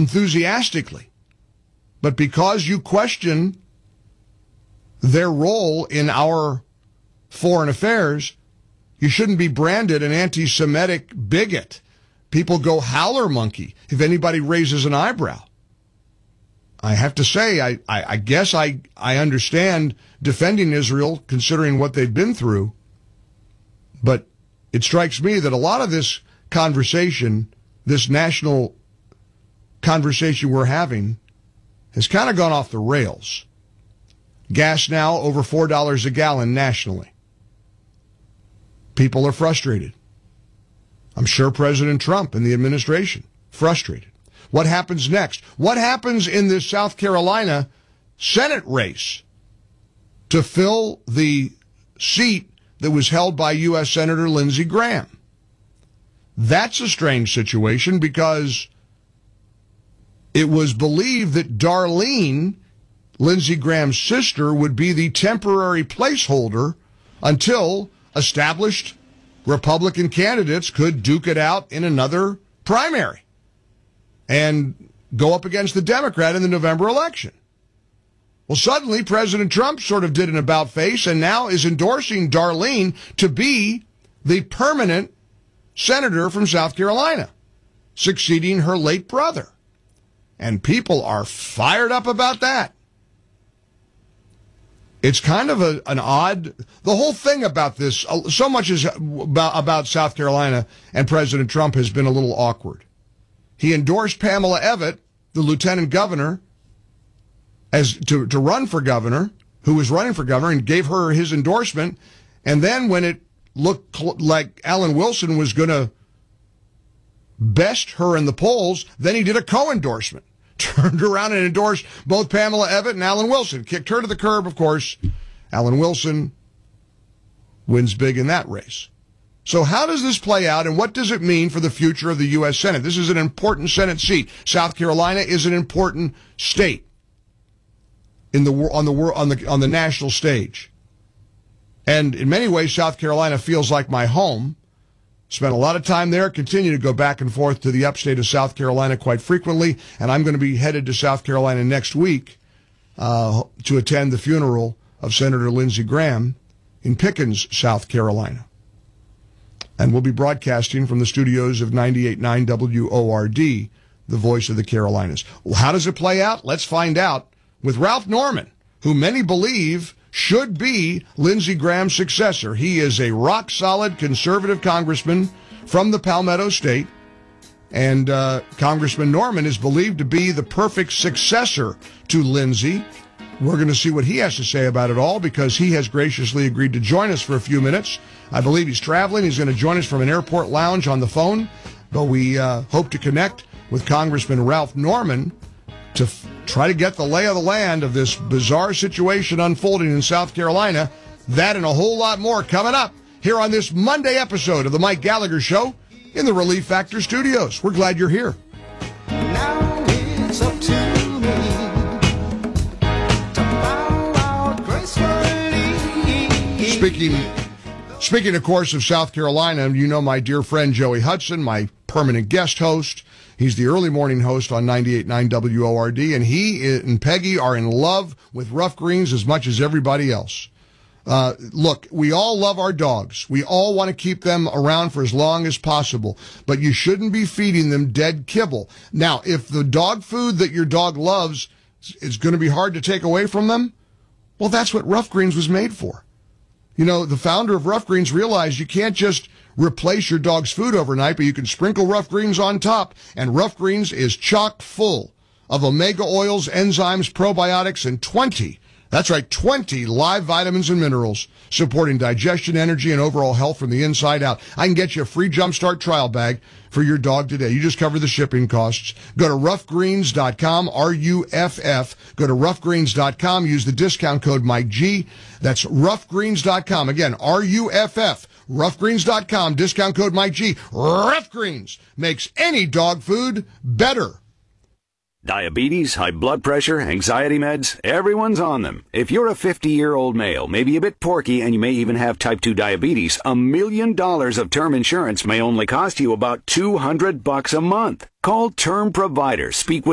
enthusiastically. But because you question their role in our foreign affairs, you shouldn't be branded an anti-Semitic bigot. People go howler monkey if anybody raises an eyebrow. I have to say, I guess I understand defending Israel considering what they've been through, but it strikes me that a lot of this conversation, this national conversation we're having, has kind of gone off the rails. Gas now over $4 a gallon nationally. People are frustrated. I'm sure President Trump and the administration frustrated. What happens next? What happens in this South Carolina Senate race to fill the seat that was held by U.S. Senator Lindsey Graham? That's a strange situation because it was believed that Darlene, Lindsey Graham's sister, would be the temporary placeholder until established Republican candidates could duke it out in another primary and go up against the Democrat in the November election. Well, suddenly President Trump sort of did an about-face and now is endorsing Darlene to be the permanent senator from South Carolina, succeeding her late brother. And people are fired up about that. It's kind of an odd, the whole thing about this, so much is about South Carolina and President Trump has been a little awkward. He endorsed Pamela Evette, the lieutenant governor, as to run for governor, who was running for governor, and gave her his endorsement. And then when it looked like Alan Wilson was going to best her in the polls, then he did a co-endorsement. Turned around and endorsed both Pamela Evette and Alan Wilson. Kicked her to the curb, of course. Alan Wilson wins big in that race. So how does this play out, and what does it mean for the future of the U.S. Senate? This is an important Senate seat. South Carolina is an important state in on the national stage. And in many ways, South Carolina feels like my home. Spent a lot of time there, continue to go back and forth to the upstate of South Carolina quite frequently, and I'm going to be headed to South Carolina next week to attend the funeral of Senator Lindsey Graham in Pickens, South Carolina. And we'll be broadcasting from the studios of 98.9 WORD, the voice of the Carolinas. Well, how does it play out? Let's find out with Ralph Norman, who many believe should be Lindsey Graham's successor. He is a rock-solid conservative congressman from the Palmetto State, and Congressman Norman is believed to be the perfect successor to Lindsey. We're going to see what he has to say about it all because he has graciously agreed to join us for a few minutes. I believe he's traveling. He's going to join us from an airport lounge on the phone, but we hope to connect with Congressman Ralph Norman to try to get the lay of the land of this bizarre situation unfolding in South Carolina. That and a whole lot more coming up here on this Monday episode of The Mike Gallagher Show in the Relief Factor Studios. We're glad you're here. Now it's up to me to bow out gracefully. Speaking, of course, of South Carolina, you know my dear friend Joey Hudson, my permanent guest host. He's the early morning host on 98.9 WORD, and he and Peggy are in love with Rough Greens as much as everybody else. Look, we all love our dogs. We all want to keep them around for as long as possible, but you shouldn't be feeding them dead kibble. Now, if the dog food that your dog loves is going to be hard to take away from them, well, that's what Rough Greens was made for. You know, the founder of Rough Greens realized you can't just replace your dog's food overnight, but you can sprinkle Rough Greens on top, and Rough Greens is chock full of omega oils, enzymes, probiotics, and 20 live vitamins and minerals supporting digestion, energy, and overall health from the inside out. I can get you a free Jumpstart trial bag for your dog today. You just cover the shipping costs. Go to roughgreens.com, R-U-F-F. Go to roughgreens.com. Use the discount code MikeG. That's roughgreens.com. Again, R-U-F-F. Roughgreens.com, discount code MikeG. Rough Greens makes any dog food better. Diabetes, high blood pressure, anxiety meds, everyone's on them. If you're a 50-year-old male, maybe a bit porky, and you may even have type 2 diabetes, $1 million of term insurance may only cost you about $200 a month. Call Term Provider. Speak with